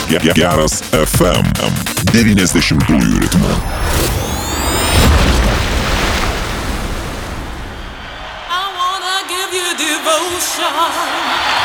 Geras FM 90-ųjų ritmu. I wanna give you devotion.